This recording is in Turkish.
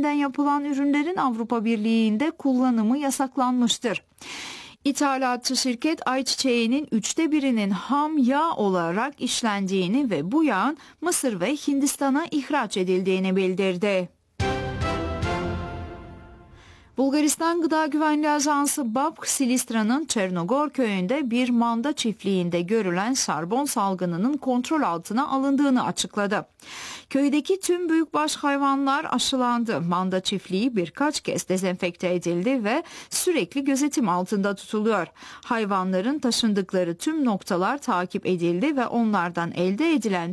etinden yapılan ürünlerin Avrupa Birliği'nde kullanımı yasaklanmıştır. İthalatçı şirket ayçiçeğinin 1/3'inin ham yağ olarak işlendiğini ve bu yağın Mısır ve Hindistan'a ihraç edildiğini bildirdi. Bulgaristan Gıda Güvenliği Ajansı BAP, Silistra'nın Çernogor köyünde bir manda çiftliğinde görülen şarbon salgınının kontrol altına alındığını açıkladı. Köydeki tüm büyükbaş hayvanlar aşılandı. Manda çiftliği birkaç kez dezenfekte edildi ve sürekli gözetim altında tutuluyor. Hayvanların taşındıkları tüm noktalar takip edildi ve onlardan elde edilen